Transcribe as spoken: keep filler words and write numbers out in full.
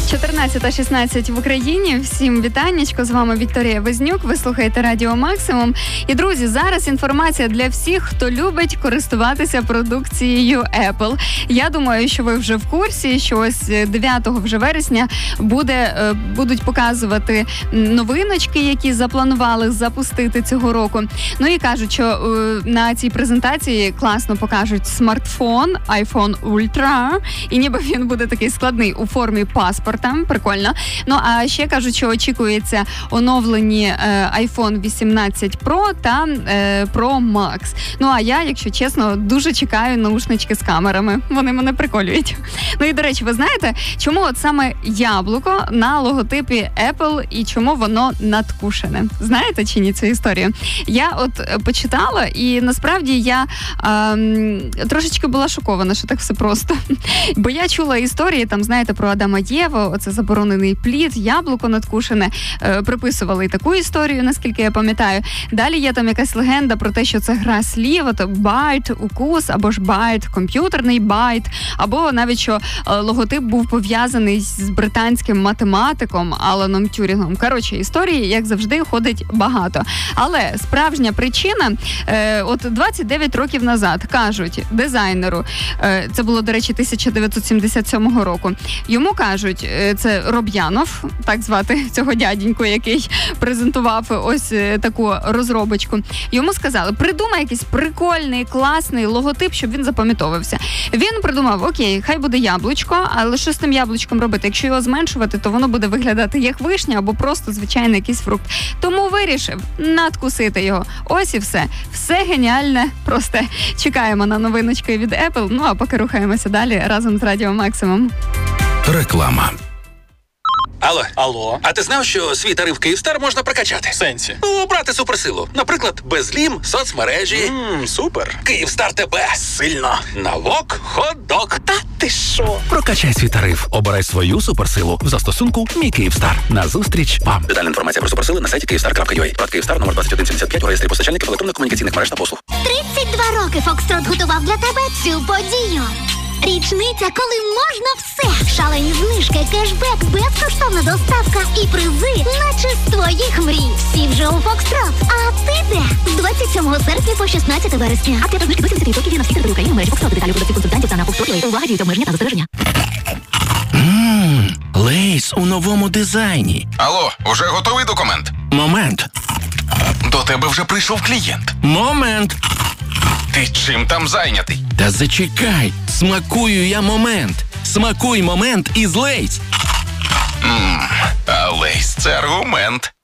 чотирнадцята шістнадцять в Україні. Всім вітаннячко. З вами Вікторія Вознюк. Ви слухаєте Радіо Максимум. І, друзі, зараз інформація для всіх, хто любить користуватися продукцією Apple. Я думаю, що ви вже в курсі, що ось дев'ятого вже вересня буде, будуть показувати новиночки, які запланували запустити цього року. Ну і кажуть, що на цій презентації класно покажуть смартфон iPhone Ultra, і ніби він буде такий складний у формі паспорта. Прикольно. Ну, а ще кажуть, що очікується оновлені е, iPhone вісімнадцять Pro та е, Pro Max. Ну, а я, якщо чесно, дуже чекаю наушнички з камерами. Вони мене приколюють. Ну і, до речі, ви знаєте, чому от саме яблуко на логотипі Apple і чому воно надкушене? Знаєте чи ні цю історію? Я от почитала, і насправді я е, трошечки була шокована, що так все просто. Бо я чула історії, там, знаєте, про Адама Єву, оце заборонений плід, яблуко надкушене, е, приписували і таку історію, наскільки я пам'ятаю. Далі є там якась легенда про те, що це гра слів, от байт, укус, або ж байт, комп'ютерний байт, або навіть, що е, логотип був пов'язаний з британським математиком Аланом Тюрінгом. Коротше, історії, як завжди, ходить багато. Але справжня причина, е, от двадцять дев'ять років назад, кажуть дизайнеру, е, це було, до речі, тисяча дев'ятсот сімдесят сьомого року, йому кажуть, це Роб'янов, так звати цього дяденьку, який презентував ось таку розробочку. Йому сказали, придумай якийсь прикольний, класний логотип, щоб він запам'ятовувався. Він придумав, окей, хай буде яблучко, але що з тим яблучком робити? Якщо його зменшувати, то воно буде виглядати як вишня або просто звичайний якийсь фрукт. Тому вирішив надкусити його. Ось і все. Все геніальне, просто чекаємо на новиночки від Apple. Ну, а поки рухаємося далі разом з Радіо Максимум. Реклама. Алло. Алло. А ти знав, що свій тариф Київстар можна прокачати? В сенсі? Ну, обрати суперсилу. Наприклад, безлім, соцмережі. Ммм, супер. Київстар тебе. Сильно. Навок, хот-дог. Та ти що? Прокачай свій тариф. Обирай свою суперсилу в застосунку «Мій Київстар». Назустріч вам. Детальна інформація про суперсили на сайті київстар крапка ю а. Парк Київстар, номер двадцять один сімдесят п'ять у реєстрі постачальників електронно-комунікаційних мереж та послуг. тридцять два роки Фокстрот готував для тебе цю подію. Річниця, коли можна все. Шалені знижки, кешбек, безкоштовна доставка і призи, наче з твоїх мрій. Всі вже у Фокстрот. А ти де? З двадцять сьомого серпня по шістнадцяте вересня. Акція знижки до сімдесят відсотків на всі території України в мережі Фокстрот. Деталі продавців, консультантів та на Фокстрот. Увага, діють обмеження та застереження. Ммм, Лейс у новому дизайні. Алло, уже готовий документ? Момент. До тебе вже прийшов клієнт. Момент. Ти чим там зайнятий? Та зачекай, смакую я момент. Смакуй момент із Лейс. Ммм, а Лейс – це аргумент.